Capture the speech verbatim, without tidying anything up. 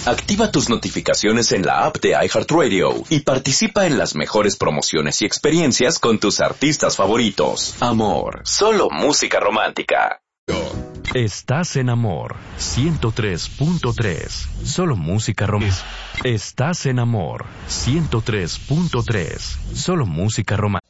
Activa tus notificaciones en la app de iHeartRadio y participa en las mejores promociones y experiencias con tus artistas favoritos. Amor, solo música romántica. Estás en Amor ciento tres punto tres. Solo música romántica. Estás en Amor ciento tres punto tres. Solo música romántica.